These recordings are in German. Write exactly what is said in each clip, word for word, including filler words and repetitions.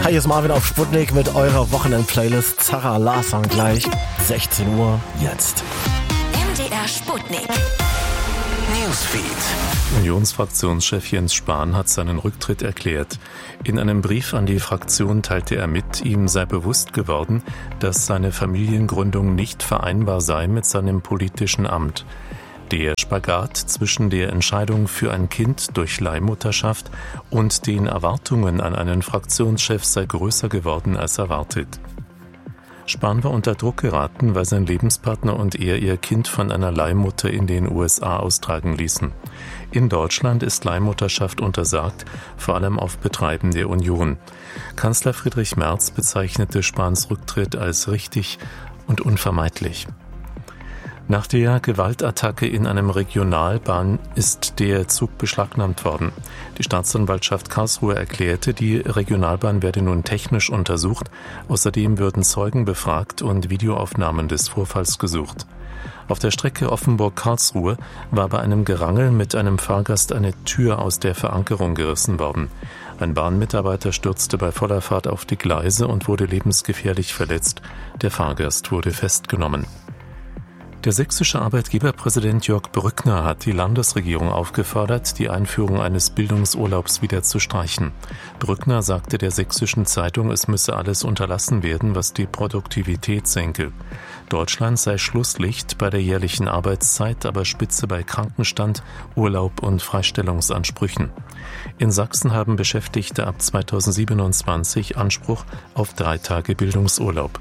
Hi, hier ist Marvin auf Sputnik mit eurer Wochenend-Playlist. Zara Larsson gleich. sechzehn Uhr jetzt. M D R Sputnik. Newsfeed. Unionsfraktionschef Jens Spahn hat seinen Rücktritt erklärt. In einem Brief an die Fraktion teilte er mit, ihm sei bewusst geworden, dass seine Familiengründung nicht vereinbar sei mit seinem politischen Amt. Der Spagat zwischen der Entscheidung für ein Kind durch Leihmutterschaft und den Erwartungen an einen Fraktionschef sei größer geworden als erwartet. Spahn war unter Druck geraten, weil sein Lebenspartner und er ihr Kind von einer Leihmutter in den U S A austragen ließen. In Deutschland ist Leihmutterschaft untersagt, vor allem auf Betreiben der Union. Kanzler Friedrich Merz bezeichnete Spahns Rücktritt als richtig und unvermeidlich. Nach der Gewaltattacke in einem Regionalbahn ist der Zug beschlagnahmt worden. Die Staatsanwaltschaft Karlsruhe erklärte, die Regionalbahn werde nun technisch untersucht. Außerdem würden Zeugen befragt und Videoaufnahmen des Vorfalls gesucht. Auf der Strecke Offenburg-Karlsruhe war bei einem Gerangel mit einem Fahrgast eine Tür aus der Verankerung gerissen worden. Ein Bahnmitarbeiter stürzte bei voller Fahrt auf die Gleise und wurde lebensgefährlich verletzt. Der Fahrgast wurde festgenommen. Der sächsische Arbeitgeberpräsident Jörg Brückner hat die Landesregierung aufgefordert, die Einführung eines Bildungsurlaubs wieder zu streichen. Brückner sagte der Sächsischen Zeitung, es müsse alles unterlassen werden, was die Produktivität senke. Deutschland sei Schlusslicht bei der jährlichen Arbeitszeit, aber Spitze bei Krankenstand, Urlaub und Freistellungsansprüchen. In Sachsen haben Beschäftigte ab zweitausendsiebenundzwanzig Anspruch auf drei Tage Bildungsurlaub.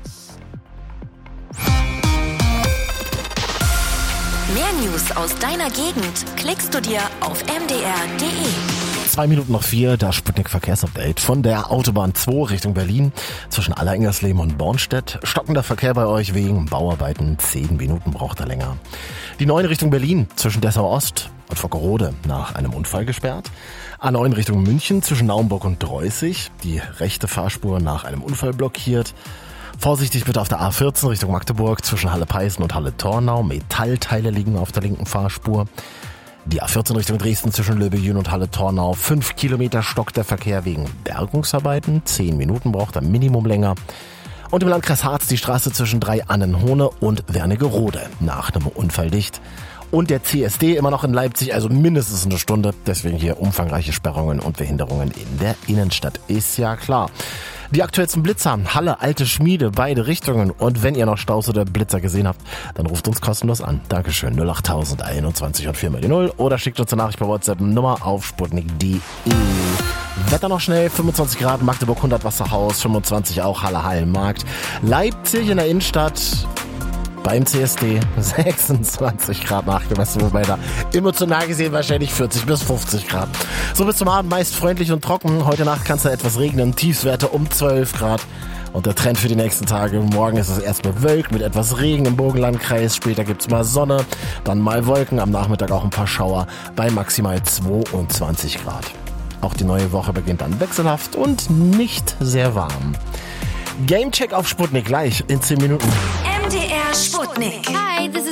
Mehr News aus deiner Gegend klickst du dir auf m d r punkt d e. Zwei Minuten noch vier, das Sputnik-Verkehrsupdate von der Autobahn zwei Richtung Berlin zwischen Allerengersleben und Bornstedt. Stockender Verkehr bei euch wegen Bauarbeiten. Zehn Minuten braucht er länger. Die neun Richtung Berlin zwischen Dessau Ost und Vockerode nach einem Unfall gesperrt. A neun Richtung München zwischen Naumburg und Dreußig. Die rechte Fahrspur nach einem Unfall blockiert. Vorsichtig bitte auf der A vierzehn Richtung Magdeburg zwischen Halle-Peißen und Halle-Tornau. Metallteile liegen auf der linken Fahrspur. Die A vierzehn Richtung Dresden zwischen Löbejün und Halle-Tornau. Fünf Kilometer stockt der Verkehr wegen Bergungsarbeiten. Zehn Minuten braucht er Minimum länger. Und im Landkreis Harz die Straße zwischen Drei-Annenhohne und Wernigerode nach einem Unfall dicht. Und der C S D immer noch in Leipzig, also mindestens eine Stunde. Deswegen hier umfangreiche Sperrungen und Behinderungen in der Innenstadt. Ist ja klar. Die aktuellsten Blitzer, Halle, Alte Schmiede, beide Richtungen. Und wenn ihr noch Staus oder Blitzer gesehen habt, dann ruft uns kostenlos an. Dankeschön, null acht null null einundzwanzig und vier mal die null. Oder schickt uns eine Nachricht bei WhatsApp Nummer auf sputnik punkt d e. Wetter noch schnell, fünfundzwanzig Grad, Magdeburg hundert Wasserhaus, fünfundzwanzig auch Halle Hallenmarkt. Leipzig in der Innenstadt beim C S D sechsundzwanzig Grad nachgemessen, wobei da emotional gesehen wahrscheinlich vierzig bis fünfzig Grad. So bis zum Abend meist freundlich und trocken. Heute Nacht kann es da etwas regnen. Tiefswerte um zwölf Grad. Und der Trend für die nächsten Tage. Morgen ist es erst bewölkt mit etwas Regen im Burgenlandkreis. Später gibt's mal Sonne, dann mal Wolken. Am Nachmittag auch ein paar Schauer bei maximal zweiundzwanzig Grad. Auch die neue Woche beginnt dann wechselhaft und nicht sehr warm. Gamecheck auf Sputnik gleich in zehn Minuten. M D R Sputnik. Hi, this is